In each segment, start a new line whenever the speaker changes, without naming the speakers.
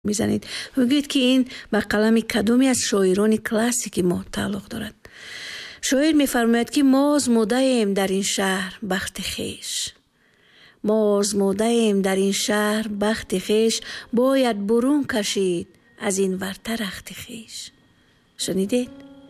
میزنید. میگید که این به قلم کدومی از شاعران کلاسیک ما تعلق دارد. شاعر میفرماید که ما آزموده ایم در این شهر بخت خویش، ما آزموده ایم در این شهر بخت خویش، باید برون کشید از این ورطه رخت خویش. شنیدید؟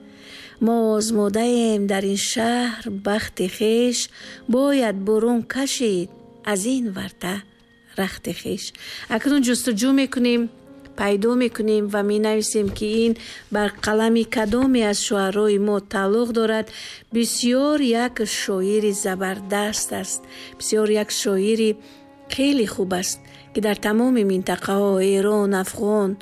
ما آزموده ایم در این شهر بخت خویش، باید برون کشید از این ورطه رخت خویش. اکنون جستجو میکنیم، پیدا میکنیم و می نویسیم که این بر قلم کدامی از شاعرای ما تعلق دارد. بسیار یک شاعر زبردست است، بسیار یک شاعر خیلی خوب است که در تمام منطقه ها ایران، افغان،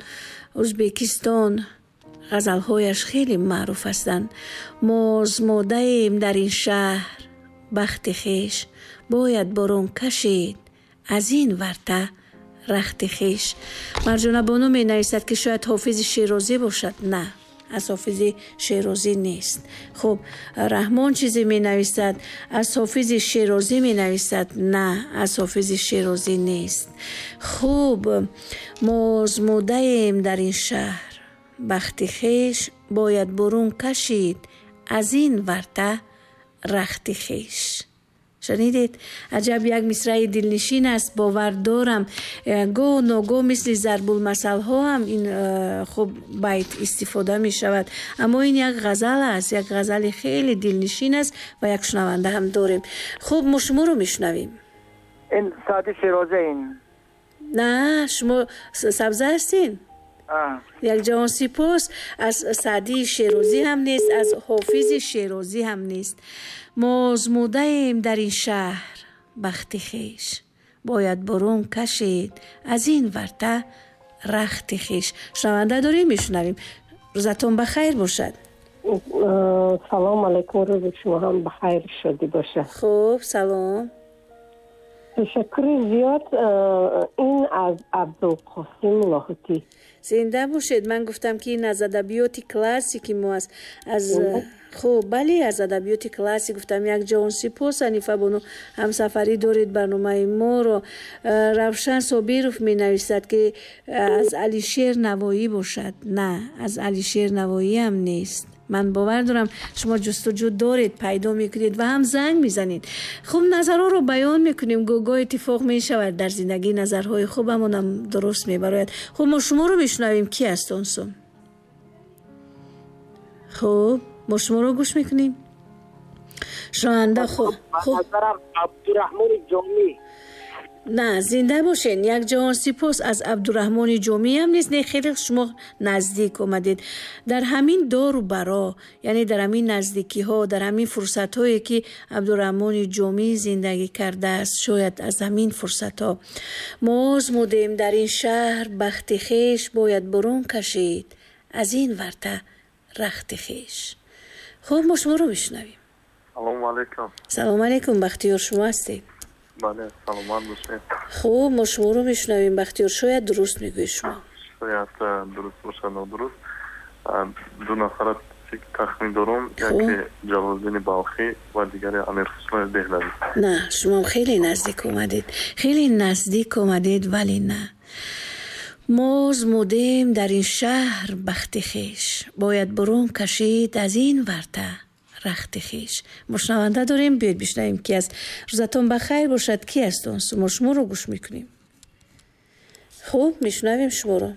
ازبکستان غزلهایش خیلی معروف هستند. ما آزموده ایم در این شهر بخت خویش، باید برون کشید از این ورطه رخت خویش. مرجانه بانو می نویسد که شاید حافظ شیرازی باشد. نه، از حافظ شیرازی نیست. خب رحمان چیزی می نویسد، از حافظ شیرازی می نویسد. نه، از حافظ شیرازی نیست. خوب ما آزموده ایم در این شهر بخت خویش، باید برون کشید از این ورطه رخت خویش. شنیدید؟ عجب یک مصرع دلنشین است. باور دارم گو نگو مثل ضرب المثل ها هم این خوب بیت استفاده می شود، اما این یک غزل است، یک غزل خیلی دلنشین است و یک شنونده هم داریم. خب ما شما رو میشنویم.
این سعدی شیرازی این؟
نه، شما سبزه هستین. یک جهان سپاس. از سعدی شیرازی هم نیست، از حافظ شیرازی هم نیست. ما آزموده ایم در این شهر بخت خویش، باید برون کشید از این ورطه رخت خویش. شنونده داریم، میشنویم. روزتون بخیر باشد.
سلام علیکم، روز شما هم بخیر شدی باشه.
خوب، سلام.
تشکر زیاد. این از عبدالقاسم لاهوتی.
زنده باشید. من گفتم که این از ادبیات کلاسیک ما است. از خب بله، از ادبیات کلاسیک گفتم. یک جهان سپاس. حنیفه بانو همسفری دارید برنامه ما رو. روشن صابیروف می نویسد که از علیشیر نوایی باشد. نه، از علیشیر نوایی هم نیست. من باور دارم شما جستجو دارید، پیدا میکنید و هم زنگ میزنید. خب نظرها رو بیان میکنیم، گوگاه اتفاق میشود در زندگی، نظرهای خوبمون هم درست میبراید. خب ما شما رو میشنویم. کی هستونسون؟ خب ما شما رو گوش میکنیم. شنونده خب
عبدالرحمن جامی.
نه، زنده باشین. یک جهان سپاس. از عبدالرحمن جامی هم نیست. نه، خیلی شما نزدیک اومدید. در همین دور و برا، یعنی در همین نزدیکی ها، در همین فرصت هایی که عبدالرحمن جامی زندگی کرده است، شاید از همین فرصت ها ما آزمودیم در این شهر بخت خویش، باید برون کشید از این ورطه رخت خویش. خب ما شما رو بشنویم.
سلام علیکم.
سلام علیکم. بختیار شما هستید؟
بله، سلام باشید.
خوب، ما شما رو میشنویم. بختیار شاید درست میگوی شما.
شاید درست باشه، نادرست. دو نفرت تخمین دارم، یکی جلال‌الدین بلخی و دیگری امیرحسین دهلوی.
نه، شما خیلی نزدیک اومدید، خیلی نزدیک اومدید، ولی نه. ما آزمودیم در این شهر بخت خویش، باید برون کشید از این ورطه رخت خویش. مشنونده داریم، بیاید بشنویم کی است. روزتون بخیر باشد. کی است؟ ما شما رو گوش میکنیم. خوب، میشنویم شما رو.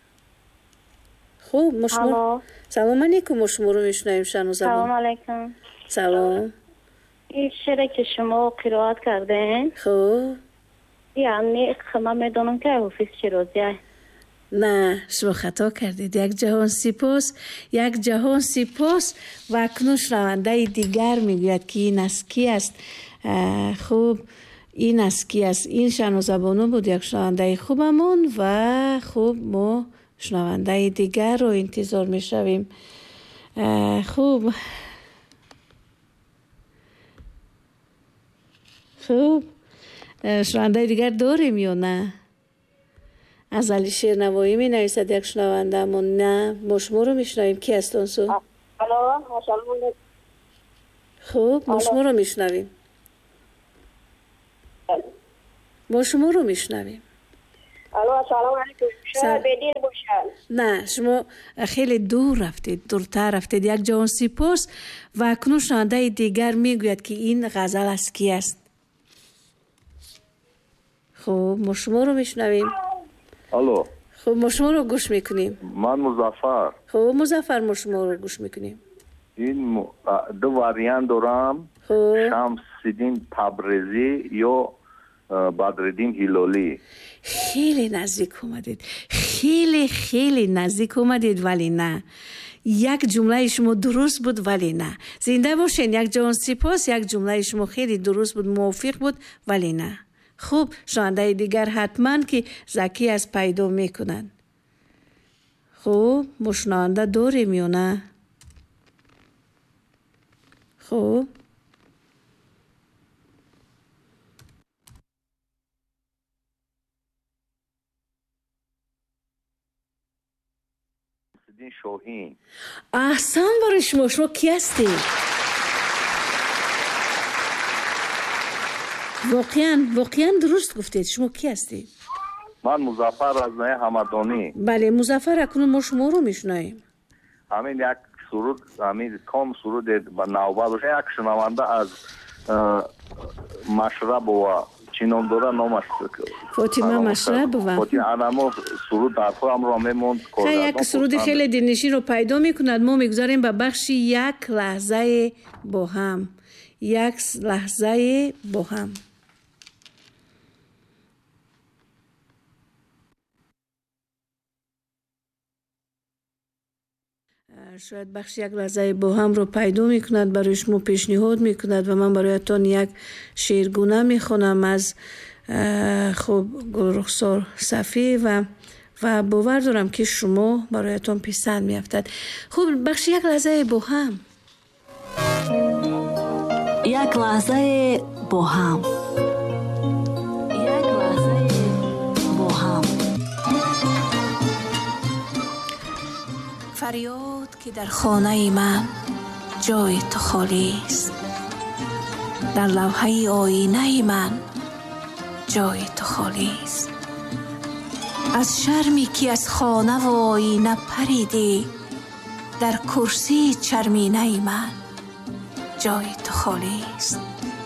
خوب، ما شما. سلام علیکم. ما شما رو میشنویم.
سلام علیکم.
سلام.
این شعری که شما قرائت کردین،
خوب،
یعنی من میدونم که حافظ شیرازی.
نه، شما خطا کردید. یک جهان سپاس، یک جهان سپاس. و اکنون شنونده دیگر میگوید که این از کی است. خوب، این از کی است. این شنوزبانو بود، یک شنونده خوبمون. و خوب، ما شنونده دیگر رو انتظار میشویم. خوب شنونده دیگر داریم یا نه؟ از علیشیر نوایی می نویسد یک شنونده اما نه، ما شما رو میشنویم. کی هستون سو؟ خوب، ما شما رو میشنویم. ما شما رو میشنویم.
الو، سلام علیکم. شاید بدیر باشد.
نه، شما خیلی دور رفتید، دورتر رفتید. یک جان سپاس. و اکنون شنونده دیگر میگوید که این غزل از کی است. خب ما شما رو میشنویم.
الو.
خب ما شما رو گوش میکنیم.
من مظفر.
خب مظفر ما شما رو گوش میکنیم.
این دو واریان دارم. شمس‌الدین تبریزی یا بدرالدین هلالی.
خیلی نزدیک اومدید، خیلی خیلی نزدیک اومدید، ولی نه. یک جمله شما درست بود ولی نه. زنده باشین. یک جان سپاس. یک جمله شما خیلی درست بود، موافق بود ولی نه. خوب شنونده دیگر حتما که ذکی از پیدا میکنن. خوب مشنونده داریم یا نه؟ خوب
شاهین.
احسن برای شما. شما کی هستی؟ واقعا درست گفتید. شما کی هستی؟
من مظفر از نه همدانی.
بله مظفر، اکنون ما شما رو میشناییم.
همین یک سرود، همین کام سرود با نوبت باشه. یک شنونده از مشرب و چینام داره نامش
فاطمه مشرب و
فاطمه انمو سرود در خودم رو میموند.
یک سرود خیلی دلنشین رو پیدا میکند. ما میگذاریم به بخش یک لحظه با هم. یک لحظه با هم. شاید بخش یک لحظه با هم رو پیدا میکند، برای شما پیشنهاد میکند و من برایتان یک شعرگونه میخونم از خب گلرخسار صفی و باور دارم که شما برایتان پسند میافتد. خب بخش یک لحظه با هم.
یک لحظه با هم. یک لحظه با هم.
فریاد که در خانه من جای تو خالی است، در لوحه آینه من جای تو خالی است. از شرمی که از خانه و آینه پریدی، در کرسی چرمینه من جای تو خالی است.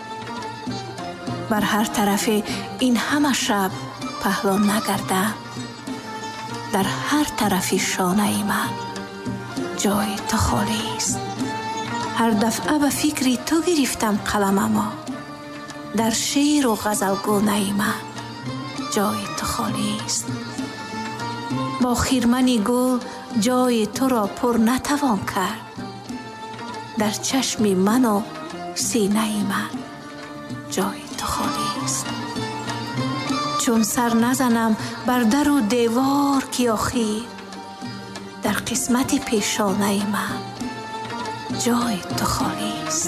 بر هر طرف این همه شب پهلوان نگردم، در هر طرف شانه من جای تو خالی است. هر دفعه به فکری تو گرفتم قلمما، در شعر و غزلگونه من جای تو خالی است. با خرمن گل جای تو را پر نتوان کرد، در چشم من و سینه من جای تو خالی است. چون سر نزنم بر در و دیوار که آخر، در قسمت پیشانه من جای تو خالی است.